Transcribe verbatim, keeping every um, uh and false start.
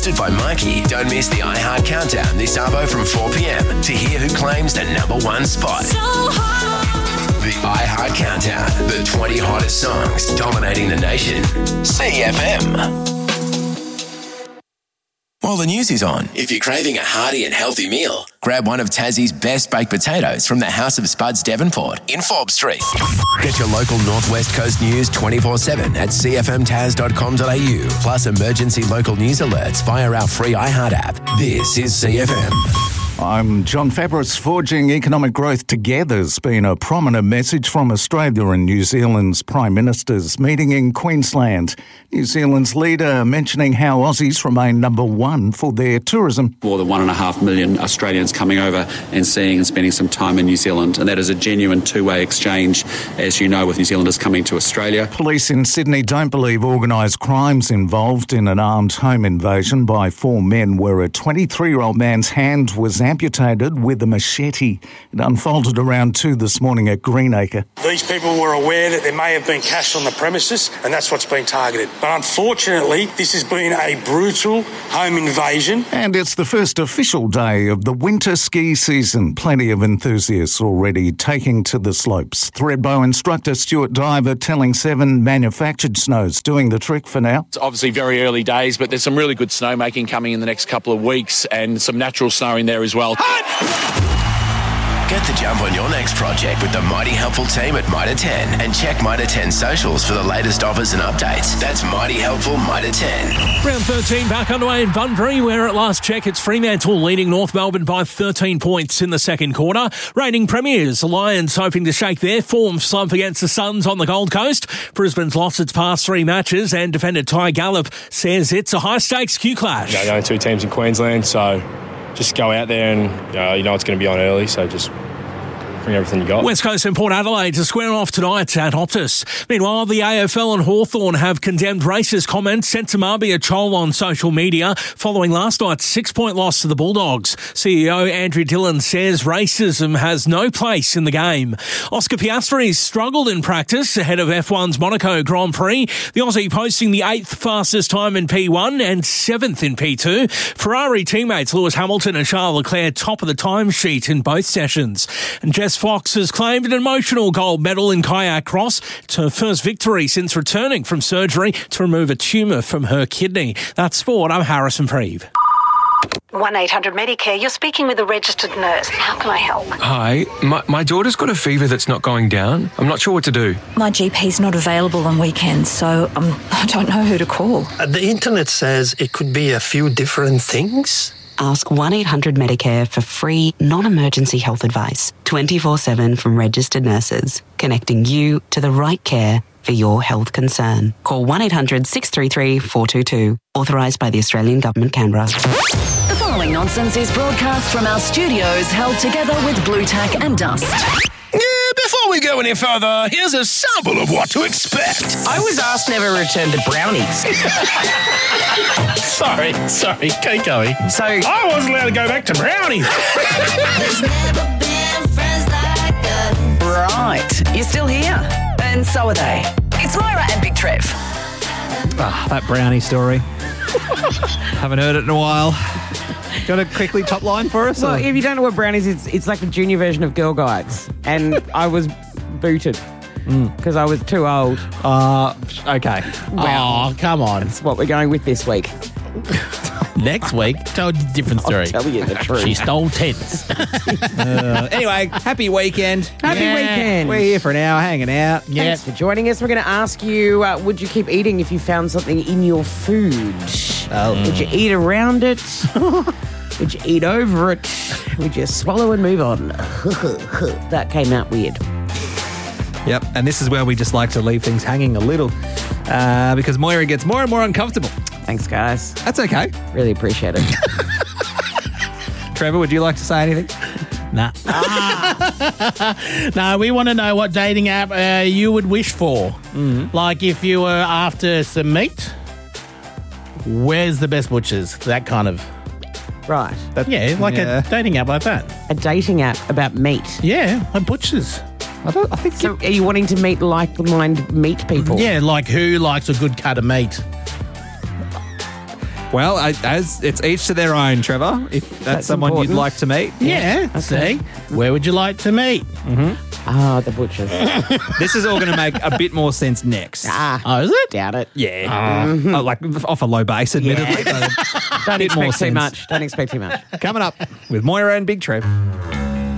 hosted by Mikey. Don't miss the iHeart Countdown this arvo from four p.m. to hear who claims the number one spot. So hot. The iHeart Countdown, the twenty hottest songs dominating the nation. C F M. While the news is on, if you're craving a hearty and healthy meal, grab one of Tassie's best baked potatoes from the House of Spuds Devonport in Forbes Street. Get your local Northwest Coast news twenty-four seven at c f m tas dot com dot a u, plus emergency local news alerts via our free iHeart app. This is C F M. I'm John Fabris. Forging economic growth together has been a prominent message from Australia and New Zealand's Prime Ministers meeting in Queensland. New Zealand's leader mentioning how Aussies remain number one for their tourism. More than one and a half million Australians coming over and seeing and spending some time in New Zealand. And that is a genuine two-way exchange, as you know, with New Zealanders coming to Australia. Police in Sydney don't believe organised crime's involved in an armed home invasion by four men where a twenty-three-year-old man's hand was amputated with a machete. It unfolded around two this morning at Greenacre. These people were aware that there may have been cash on the premises, and that's what's been targeted. But unfortunately, this has been a brutal home invasion. And it's the first official day of the winter ski season. Plenty of enthusiasts already taking to the slopes. Thredbo instructor Stuart Diver telling Seven manufactured snow's doing the trick for now. It's obviously very early days, but there's some really good snowmaking coming in the next couple of weeks and some natural snow in there as well. Get the jump on your next project with the Mighty Helpful team at Mitre ten and check Mitre ten socials for the latest offers and updates. That's Mighty Helpful Mitre ten. Round thirteen back underway in Bunbury, where at last check it's Fremantle leading North Melbourne by thirteen points in the second quarter. Reigning premiers, the Lions hoping to shake their form slump against the Suns on the Gold Coast. Brisbane's lost its past three matches and defender Ty Gallup says it's a high-stakes Q clash. You know, the only two teams in Queensland, so just go out there and uh, you know it's going to be on early, so just bring everything you got. West Coast and Port Adelaide to square off tonight at Optus. Meanwhile, the A F L and Hawthorn have condemned racist comments sent to Marbia Chol on social media following last night's six-point loss to the Bulldogs. C E O Andrew Dillon says racism has no place in the game. Oscar Piastri's struggled in practice ahead of F one's Monaco Grand Prix. The Aussie posting the eighth fastest time in P one and seventh in P two. Ferrari teammates Lewis Hamilton and Charles Leclerc top of the timesheet in both sessions. And Jess Fox has claimed an emotional gold medal in kayak cross. It's her first victory since returning from surgery to remove a tumour from her kidney. That's sport. I'm Harrison Preeve. one eight hundred Medicare, you're speaking with a registered nurse. How can I help? Hi, my, my daughter's got a fever that's not going down. I'm not sure what to do. My G P's not available on weekends, so um, I don't know who to call. Uh, the internet says it could be a few different things. Ask one eight hundred Medicare for free, non-emergency health advice. twenty-four seven from registered nurses, connecting you to the right care for your health concern. Call one eight hundred six three three four two two. Authorised by the Australian Government, Canberra. The following nonsense is broadcast from our studios held together with Blue Tack and Dust. Yeah, before we go any further, here's a sample of what to expect. I was asked never return to brownies. sorry, sorry, keep going. So I wasn't allowed to go back to brownies. Right, you're still here, and so are they. It's Moira and Big Trev. Ah, that brownie story. Haven't heard it in a while. Got a quickly top line for us? Well, or? if you don't know what brownies is, it's like the junior version of Girl Guides. And I was booted because mm. I was too old. Uh, okay. Well, oh, come on. That's what we're going with this week. Next week, tell a different story. I'll tell you the truth. She stole tents. uh, anyway, happy weekend. Happy yeah. weekend. We're here for an hour, hanging out. Yep. Thanks for joining us. We're going to ask you, uh, would you keep eating if you found something in your food? Oh. Would you eat around it? Would you eat over it? Would you swallow and move on? That came out weird. Yep, and this is where we just like to leave things hanging a little uh, because Moira gets more and more uncomfortable. Thanks, guys. That's okay. Really appreciate it. Trevor, would you like to say anything? Nah. Ah. No, we want to know what dating app uh, you would wish for. Mm-hmm. Like if you were after some meat, where's the best butchers? That kind of... Right. That, yeah, like yeah. a dating app like that. A dating app about meat? Yeah, like butchers. I, don't, I think. So, are you wanting to meet like-minded meat people? Yeah, like who likes a good cut of meat? Well, I, as it's each to their own, Trevor. If that's, That's someone important. you'd like to meet. Yeah, see. Where would you like to meet? Mm-hmm. Ah, the butchers. This is all going to make a bit more sense next. Ah, Oh, is it? doubt it. Yeah. Mhm. Oh, like off a low base, admittedly. But Don't bit more expect too sense. much. Don't expect too much. Coming up with Moira and Big Trev.